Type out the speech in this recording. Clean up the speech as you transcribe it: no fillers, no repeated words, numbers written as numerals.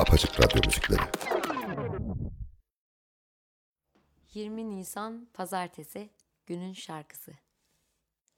Arpacık Radyo müzikleri. 20 Nisan Pazartesi günün şarkısı.